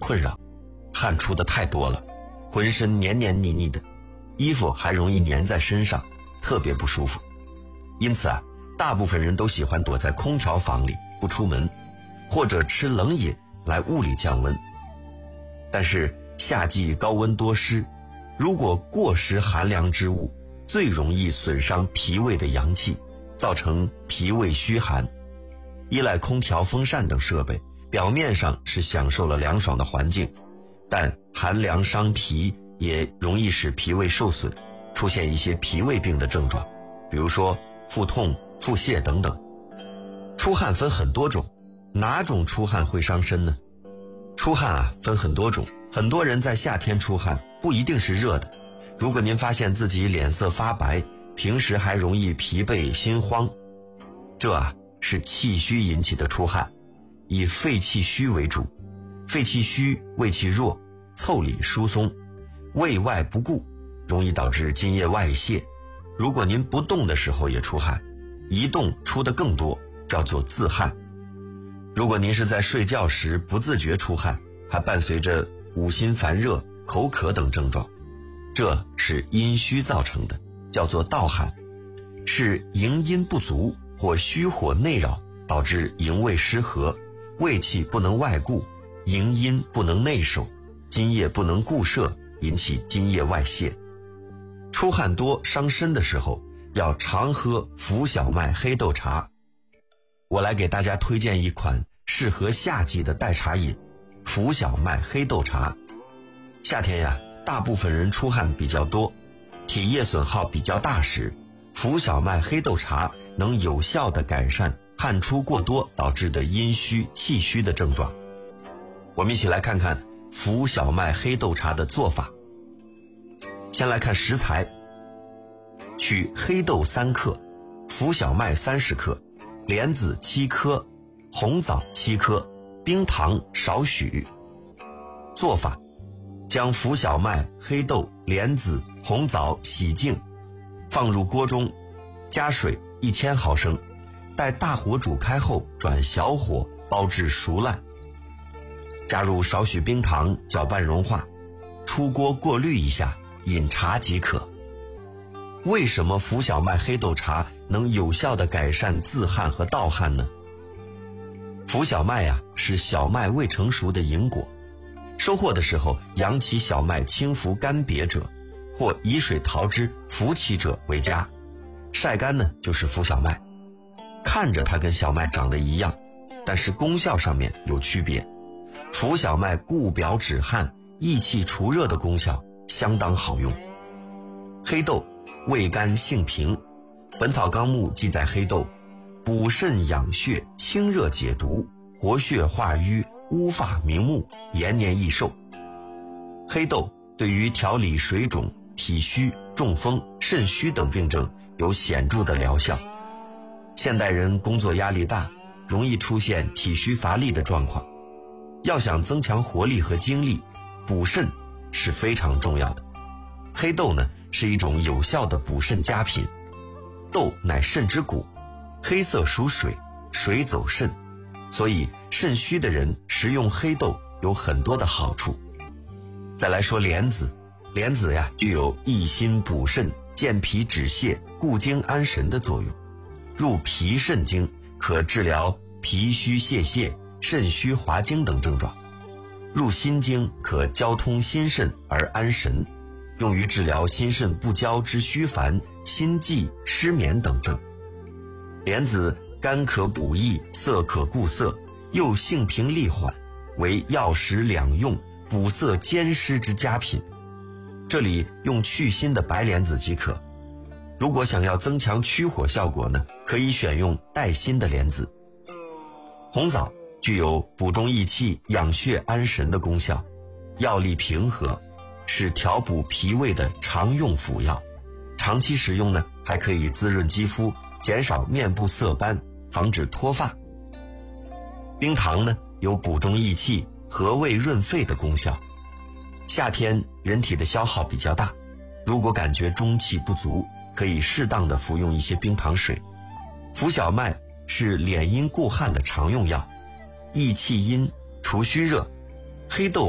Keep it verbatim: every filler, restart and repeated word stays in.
困扰，汗出的太多了，浑身黏黏腻腻的，衣服还容易粘在身上，特别不舒服。因此啊，大部分人都喜欢躲在空调房里不出门，或者吃冷饮来物理降温。但是夏季高温多湿，如果过食寒凉之物，最容易损伤脾胃的阳气，造成脾胃虚寒。依赖空调、风扇等设备，表面上是享受了凉爽的环境，但寒凉伤脾，也容易使脾胃受损，出现一些脾胃病的症状，比如说腹痛、腹泻等等。出汗分很多种，哪种出汗会伤身呢？出汗啊分很多种，很多人在夏天出汗不一定是热的。如果您发现自己脸色发白，平时还容易疲惫心慌，这啊是气虚引起的出汗，以肺气虚为主。肺气虚，胃气弱，腠理疏松，胃外不顾，容易导致津液外泄。如果您不动的时候也出汗，一动出的更多，叫做自汗。如果您是在睡觉时不自觉出汗，还伴随着五心烦热、口渴等症状，这是阴虚造成的，叫做盗汗，是营阴不足或虚火内扰，导致营卫失和，胃气不能外固，营阴不能内守，津液不能固摄，引起津液外泄。出汗多伤身的时候，要常喝浮小麦黑豆茶。我来给大家推荐一款适合夏季的代茶饮——浮小麦黑豆茶。夏天呀，大部分人出汗比较多，体液损耗比较大时，浮小麦黑豆茶能有效地改善汗出过多导致的阴虚、气虚的症状。我们一起来看看浮小麦黑豆茶的做法。先来看食材，取黑豆三克，浮小麦三十克，莲子七颗，红枣七颗，冰糖少许。做法：将浮小麦、黑豆、莲子、红枣洗净，放入锅中，加水一千毫升，待大火煮开后转小火煲至熟烂，加入少许冰糖搅拌融化，出锅过滤一下，饮茶即可。为什么浮小麦黑豆茶能有效地改善自汗和盗汗呢？浮小麦呀、啊，是小麦未成熟的银果，收获的时候扬起小麦轻浮干瘪者，或以水淘之浮起者为佳。晒干呢就是浮小麦，看着它跟小麦长得一样，但是功效上面有区别。浮小麦固表止汗、益气除热的功效相当好用。黑豆味甘性平，本草纲目记载黑豆补肾养血、清热解毒、活血化瘀、乌发明目、延年益寿。黑豆对于调理水肿、体虚、中风、肾虚等病症有显著的疗效。现代人工作压力大，容易出现体虚乏力的状况，要想增强活力和精力，补肾是非常重要的。黑豆呢是一种有效的补肾佳品。豆乃肾之骨，黑色属水，水走肾，所以肾虚的人食用黑豆有很多的好处。再来说莲子，莲子呀具有益心补肾、健脾止泻、固精安神的作用，入脾肾经，可治疗脾虚泄泻、肾虚滑精等症状；入心经，可交通心肾而安神，用于治疗心肾不交之虚烦、心悸、失眠等症。莲子甘可补益，涩可固涩，又性平利缓，为药食两用、补涩兼施之佳品。这里用去心的白莲子即可。如果想要增强驱火效果呢，可以选用带心的莲子。红枣具有补中益气、养血安神的功效，药力平和，是调补脾胃的常用辅药。长期食用呢，还可以滋润肌肤，减少面部色斑，防止脱发。冰糖呢，有补中益气、和胃润肺的功效。夏天人体的消耗比较大，如果感觉中气不足，可以适当的服用一些冰糖水。浮小麦是敛阴固汗的常用药，益气阴、除虚热。黑豆